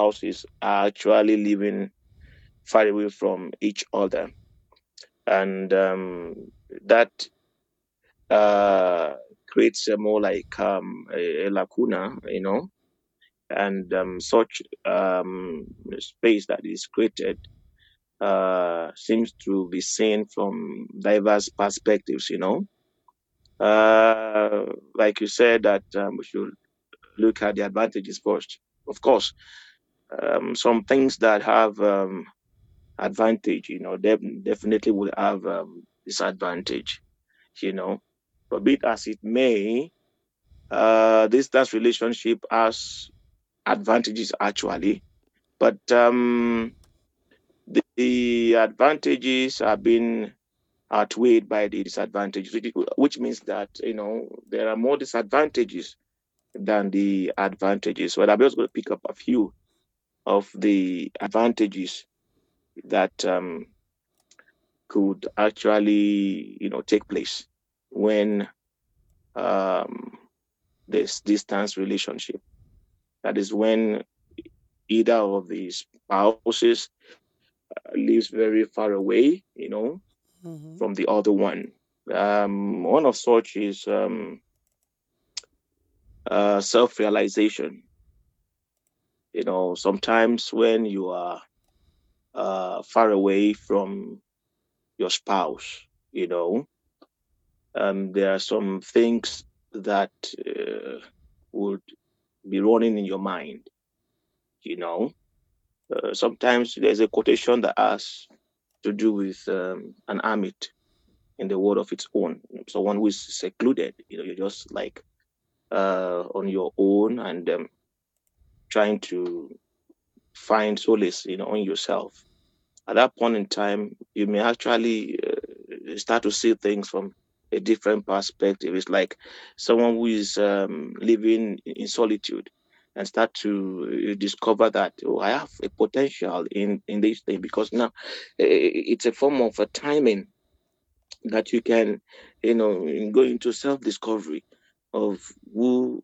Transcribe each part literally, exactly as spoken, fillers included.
spouses are actually living far away from each other, and um, that uh, creates a more like um, a, a lacuna, you know, and um, such um, space that is created uh, seems to be seen from diverse perspectives, you know. Uh, like you said, that um, we should look at the advantages first. Of course, um, some things that have um, advantage, you know, def- definitely will have um, disadvantage, you know. But be it as it may, uh, distance relationship has advantages actually, but um, the, the advantages are being outweighed by the disadvantages, which which means that you know there are more disadvantages than the advantages. Well, I'm just going to pick up a few of the advantages that um, could actually, you know, take place when um, there's distance relationship. That is when either of the spouses lives very far away, you know, Mm-hmm. from the other one. Um, one of such is um, uh, self-realization. You know, sometimes when you are uh, far away from your spouse, you know, um, there are some things that uh, would be running in your mind, you know. Uh, sometimes there's a quotation that has to do with um, an hermit in the world of its own. Someone who is secluded, you know, you're just like uh, on your own and um, trying to find solace, you know, in yourself. At that point in time, you may actually uh, start to see things from a different perspective. It's like someone who is um, living in solitude and start to uh, discover that oh, I have a potential in in this thing because now eh, it's a form of a timing that you can, you know, go into self discovery of who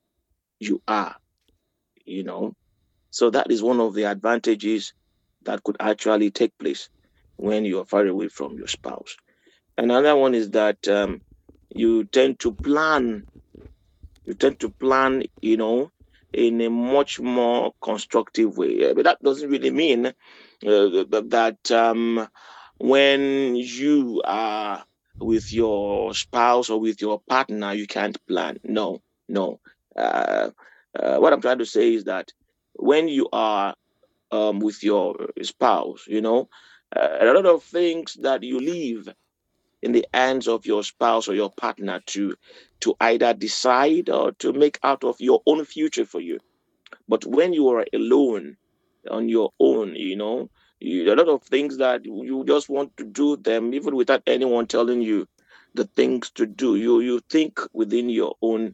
you are, you know. So that is one of the advantages that could actually take place when you are far away from your spouse. Another one is that um, you tend to plan, you tend to plan, you know, in a much more constructive way. Uh, But that doesn't really mean uh, that, that um, when you are with your spouse or with your partner, you can't plan. No, no. Uh, uh, what I'm trying to say is that when you are um, with your spouse, you know, uh, a lot of things that you leave in the hands of your spouse or your partner to to either decide or to make out of your own future for you. But when you are alone on your own, you know, you, a lot of things that you just want to do them even without anyone telling you the things to do. You you think within your own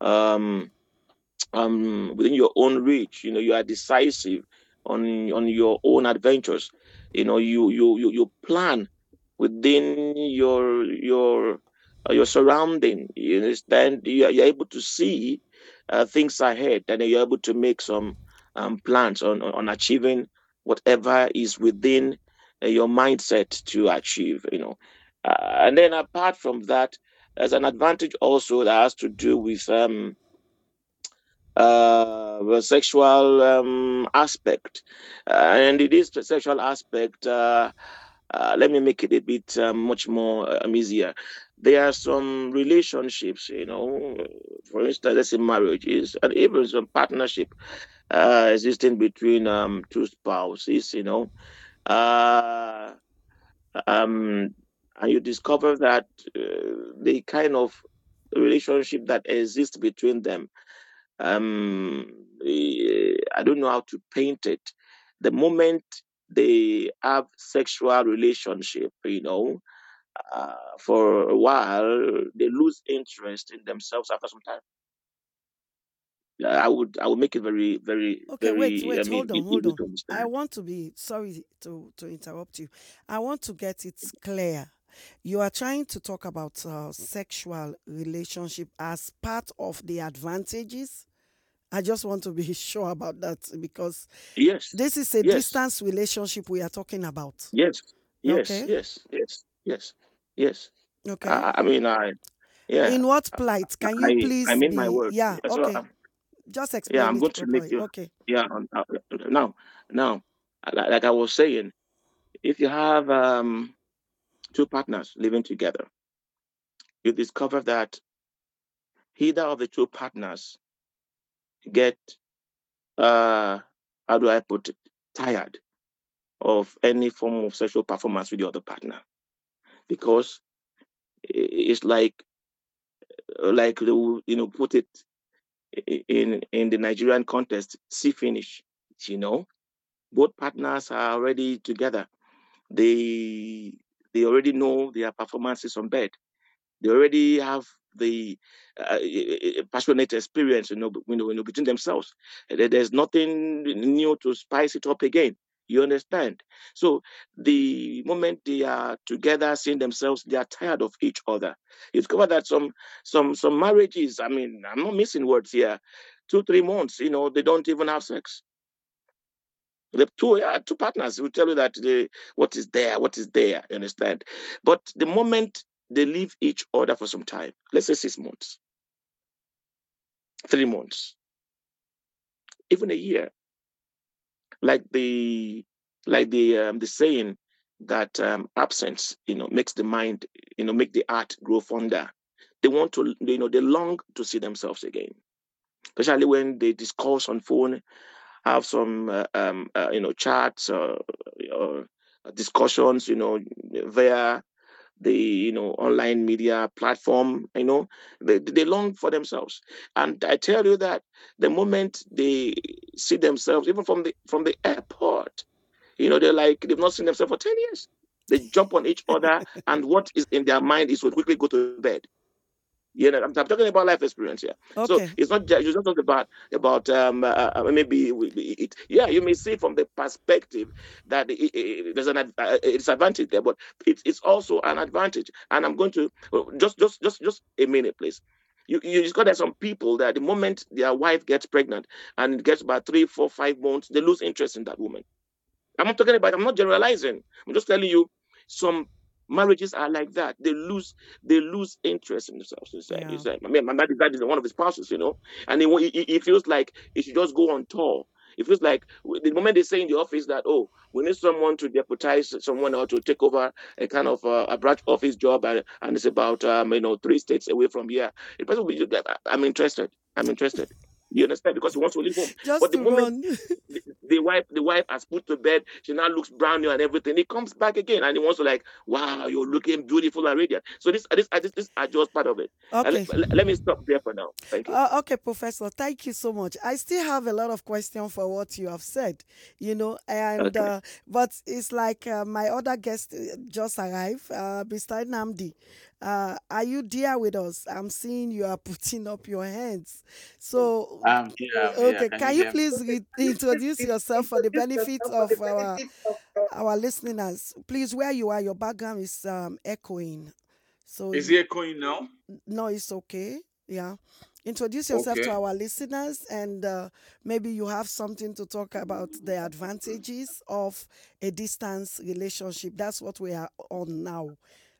um um within your own reach. You know, you are decisive on on your own adventures. You know, you you you, you plan within your your uh, your surrounding. You understand? You are, you're able to see uh, things ahead, and then you're able to make some um, plans on, on on achieving whatever is within uh, your mindset to achieve. You know, uh, and then apart from that, there's an advantage also that has to do with um uh, the sexual um, aspect. Uh, and in this sexual aspect, uh, uh, let me make it a bit uh, much more um, easier. There are some relationships, you know, for instance, let's say marriages and even some partnership uh, existing between um, two spouses, you know. Uh, um, and you discover that uh, the kind of relationship that exists between them um eh, I don't know how to paint it. The moment they have sexual relationship, you know, uh, for a while they lose interest in themselves after some time. Uh, I would I would make it very very Okay, wait, very I wait, mean hold on, e- hold easy on. to I understand. want to be sorry to to interrupt you. I want to get it clear. You are trying to talk about uh, sexual relationship as part of the advantages, I just want to be sure about that because Yes, this is a yes, distance relationship we are talking about. yes, yes, Okay. yes, yes, yes, yes. Okay. I, I mean, I yeah, In what plight? Can you I I please mean my be, words. yeah, So okay. um, Just yeah, explain I'm it going to make properly. you. Okay. Yeah, um, uh, now now, like, like I was saying, if you have um two partners living together, you discover that either of the two partners get uh how do I put it, tired of any form of sexual performance with the other partner because it's like like they will, you know, put it in in the Nigerian context, see finish. You know, both partners are already together. They they already know their performances on bed. They already have the uh, passionate experience, you know, you know, you know, between themselves. There's nothing new to spice it up again. You understand? So the moment they are together, seeing themselves, they are tired of each other. You discover that some some some marriages. I mean, I'm not missing words here. Two three months, you know, they don't even have sex. The two yeah, two partners will tell you that they, what is there, what is there. You understand? But the moment they leave each other for some time, let's say six months, three months, even a year, like the like the um, the saying that um, absence, you know, makes the mind, you know, make the heart grow fonder. They want to, you know, they long to see themselves again, especially when they discuss on phone, have some, uh, um, uh, you know, chats or, or discussions, you know, via the you know online media platform. You know, they, they long for themselves, and I tell you that the moment they see themselves, even from the from the airport, you know, they're like they've not seen themselves for ten years. They jump on each other, and what is in their mind is to quickly go to bed. You know, I'm, I'm talking about life experience here. So Okay. it's not just it's not just about about um uh, uh, maybe we- we- it. Yeah, you may see from the perspective that it, it, there's an ad, uh, a disadvantage there, but it's it's also an advantage. And I'm going to well, just just just just a minute, please. You you just got that some people that the moment their wife gets pregnant and it gets about three, four, five months, they lose interest in that woman. I'm not talking about, I'm not generalizing. I'm just telling you some marriages are like that. They lose they lose interest in themselves. It's like, Yeah. it's like I mean, my dad, dad is one of his spouses, you know, and he, he, he feels like he should just go on tour. It feels like the moment they say in the office that, oh, we need someone to deputize someone or to take over a kind of uh, a branch office job, and, and it's about um, you know three states away from here. The person will be, I'm interested. I'm interested. You understand? Because he wants to leave home. Just But the to moment run. the, the wife the wife has put to bed, she now looks brand new and everything. He comes back again and he wants to like, wow, you're looking beautiful and radiant. So this this this, this are just part of it. Uh, Okay. let, let me stop there for now. Thank you. Uh, okay, Professor, thank you so much. I still have a lot of questions for what you have said, you know, and Okay. uh, but it's like uh, my other guest uh, just arrived, uh, mister Namdi. Uh, are you there with us? I'm seeing you are putting up your hands. So, Um, yeah, um, yeah. okay, Can you can you hear me? please re- introduce yourself for the benefit of our our listeners? Please, where you are, your background is um, echoing. So, Is you, it echoing now? no, it's okay. Yeah. Introduce yourself to Okay. our listeners, and uh, maybe you have something to talk about the advantages of a distance relationship. That's what we are on now.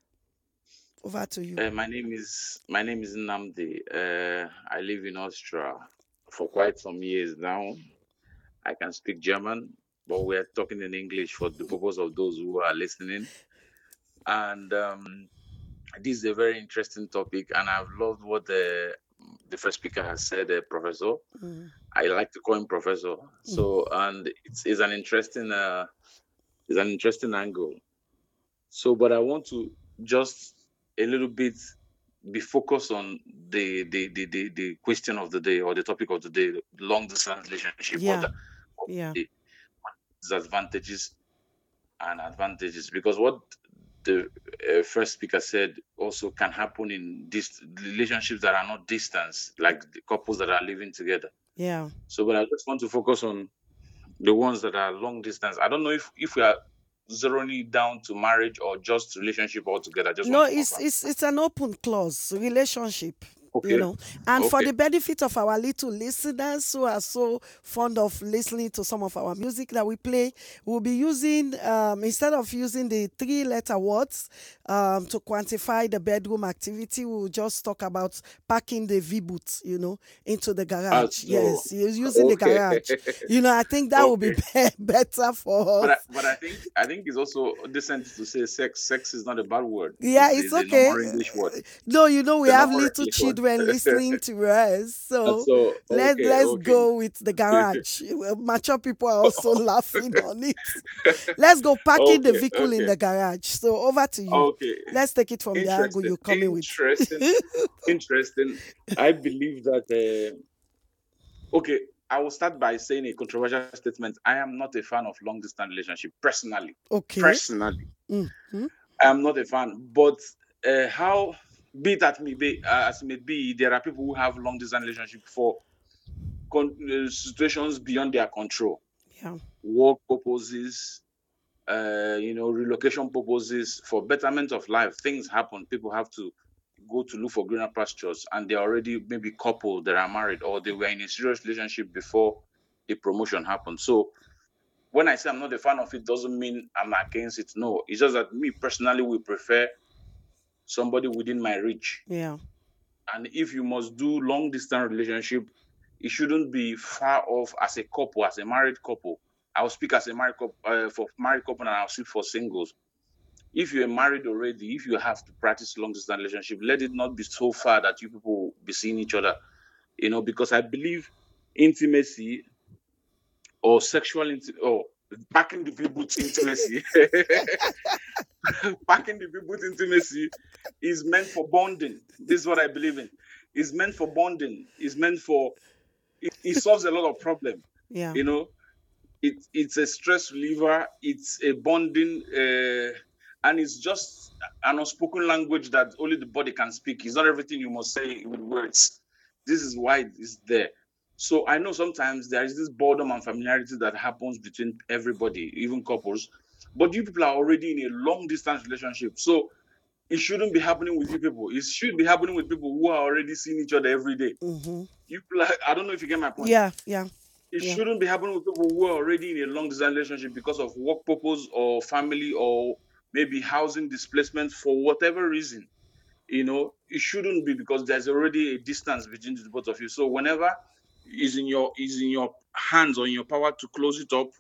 Over to you. Uh, my name is my name is Namdi. Uh, I live in Austria for quite some years now. I can speak German, but we're talking in English for the purpose of those who are listening. And um, this is a very interesting topic, and I've loved what the the first speaker has said, uh, Professor. Mm, I like to call him Professor. mm. So, and it's, it's an interesting uh, it's an interesting angle. So, but I want to just a little bit be focused on the the the the, the question of the day or the topic of the day, long distance relationship or Yeah, the, yeah, the disadvantages and advantages. Because what the uh, first speaker said also can happen in this relationships that are not distance, like the couples that are living together. yeah. So, but I just want to focus on the ones that are long distance. I don't know if if we are zeroing it down to marriage or just relationship altogether. I just No, want to it's confirm. it's it's an open clause relationship. you Okay. know. And for Okay. the benefit of our little listeners who are so fond of listening to some of our music that we play, we'll be using, um, instead of using the three letter words um, to quantify the bedroom activity, we'll just talk about packing the V boot, you know, into the Uh, garage. so Yes, you're using the okay. garage. You know, I think that will be Okay. be- better for But I, us. but I think I think it's also decent to say sex. Sex is not a bad word. Yeah, It's, it's it's a okay. normal English word. No, you know we It's a have normal little English word. children listening to us, And so so let okay, let's okay. go with the garage. Well, mature people are also laughing on it. Let's go parking the Okay, vehicle in okay, the garage. So over to you. okay. Let's take it from the angle Interesting, you're coming with. interesting, interesting. I believe that. Uh, okay, I will start by saying a controversial statement. I am not a fan of long distance relationship personally. Okay. Personally, Mm-hmm. I am not a fan. But uh, how be it at me be uh, as it may be, there are people who have long distance relationship for con- uh, situations beyond their control, Yeah. work purposes, uh, you know, relocation purposes, for betterment of life. Things happen. People have to go to look for greener pastures, and they're already maybe couple that are married, or they were in a serious relationship before the promotion happened. So when I say I'm not a fan of it, doesn't mean I'm against it. No, it's just that me personally will prefer somebody within my reach. Yeah. And if you must do long distance relationship, it shouldn't be far off as a couple, as a married couple. I'll speak as a married couple uh, for married couple, and I'll speak for singles. If you're married already, if you have to practice long distance relationship, let it not be so far that you people will be seeing each other. You know, because I believe intimacy or sexual inti- or packing the people intimacy, packing the people intimacy is meant for bonding. This is what I believe in. It's meant for bonding. It's meant for it, it solves a lot of problem. Yeah. You know, it, it's a stress reliever, it's a bonding, uh, and it's just an unspoken language that only the body can speak. It's not everything you must say with words. This is why it's there. So I know sometimes there is this boredom and familiarity that happens between everybody, even couples, but you people are already in a long distance relationship. So it shouldn't be happening with you people. It should be happening with people who are already seeing each other every day. Mm-hmm. You people are, I don't know if you get my point. Yeah. Yeah. It Yeah. shouldn't be happening with people who are already in a long distance relationship because of work purpose or family or maybe housing displacement for whatever reason. You know, it shouldn't be because there's already a distance between the both of you. So whenever is in your is in your hands or in your power to close it up,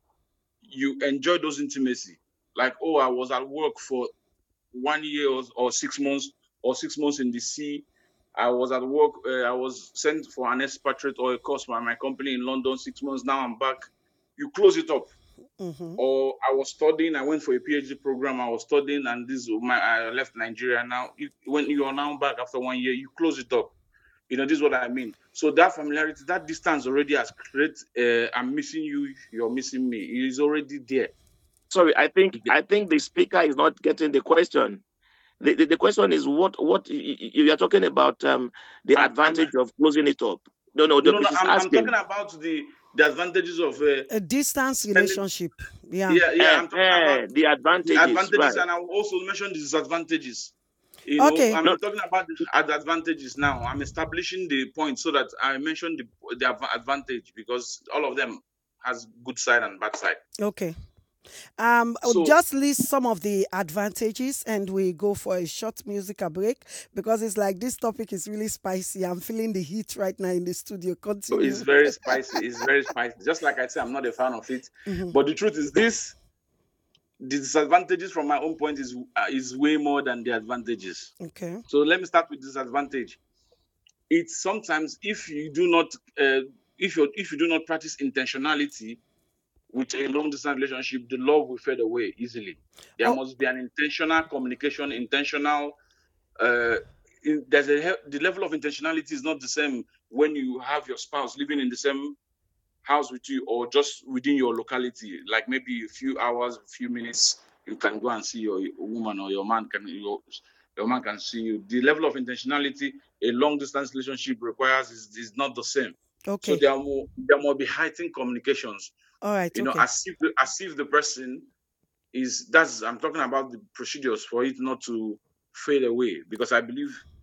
you enjoy those intimacy. Like, oh, I was at work for one year or, or six months or six months in the sea. I was at work. Uh, I was sent for an expatriate or a course by my company in London. Six months now, I'm back. You close it up. Mm-hmm. Or I was studying. I went for a PhD program. I was studying, and this my I left Nigeria. Now, you, when you are now back after one year, you close it up. You know, this is what I mean. So that familiarity, that distance already has created. Uh, I'm missing you. You're missing me. It is already there. Sorry, I think You get- I think the speaker is not getting the question. The, the, the question is what what you, you are talking about, um, the I'm, I'm advantage of closing it up. No, no, the, no, no. she's I'm, I'm talking asking. about the the advantages of uh, A distance spending. relationship. Yeah. Yeah, yeah. Eh, I'm talking about eh, the the advantages, advantages, right? and I will also mention the disadvantages. You know, Okay. I'm No, talking about the ad- advantages now. I'm establishing the point so that I mention the the adva- advantage because all of them has good side and bad side. Okay. Um, I'll So just list some of the advantages and we go for a short musical break because it's like this topic is really spicy. I'm feeling the heat right now in the studio. it's Continue. very spicy. It's very spicy. Just like I say, I'm not a fan of it. Mhm. But the truth is this: the disadvantages from my own point is uh, is way more than the advantages. Okay. So let me start with disadvantage. It's sometimes if you do not uh, if you if you do not practice intentionality with a long distance relationship, the love will fade away easily. There Oh, must be an intentional communication, intentional. Uh, in, there's a the level of intentionality is not the same when you have your spouse living in the same house with you or just within your locality. Like maybe a few hours, a few minutes, you can go and see your woman or your man can your your man can see you. The level of intentionality a long distance relationship requires is, is not the same. So okay. there are more there must be heightened communications All right. you know, Okay. as if the, as if the person is that's I'm talking about the procedures for it not to fade away because I believe.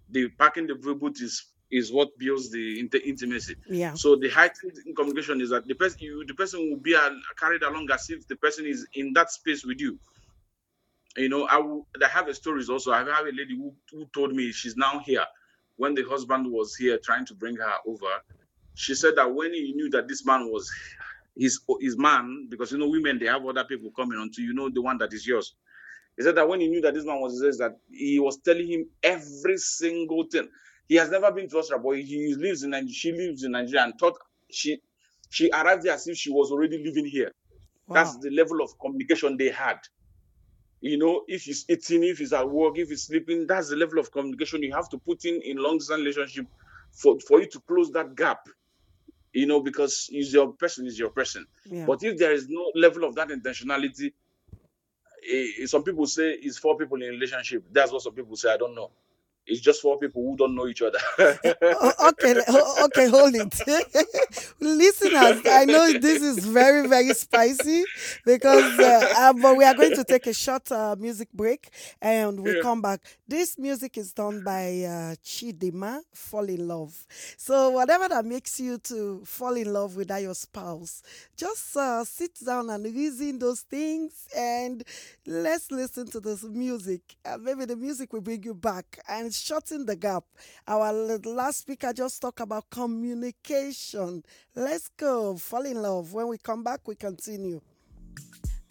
the packing the boot is is what builds the int- intimacy. Yeah. So the heightened communication is that the person you the person will be uh, carried along as if the person is in that space with you. You know, I will, I have a stories also. I have a lady who, who told me she's now here. When the husband was here trying to bring her over, she said that when he knew that this man was his his man, because you know women they have other people coming until you know the one that is yours. He said that when he knew that this man was his, that he was telling him every single thing. He has never been to Australia, but he lives in Nigeria. She lives in Nigeria and thought she she arrived here as if she was already living here. That's Wow. the level of communication they had. You know, if he's eating, if he's at work, if he's sleeping, that's the level of communication you have to put in in long distance relationship for for you to close that gap. You know, because is your person is your person. Yeah. But if there is no level of that intentionality, eh, some people say it's four people in a relationship. That's what some people say. I don't know. It's just four people who don't know each other. O- okay, le- o- okay, hold it. Listeners, I know this is very, very spicy because, uh, uh, but we are going to take a short uh, music break and we Yeah. come back. This music is done by uh, Chidima, Fall in Love. So, whatever that makes you to fall in love with that your spouse, just uh, sit down and reason those things and let's listen to this music. Uh, maybe the music will bring you back and shorten the gap. Our l- last speaker just talked about communication. Let's go. Fall in love. When we come back, we continue.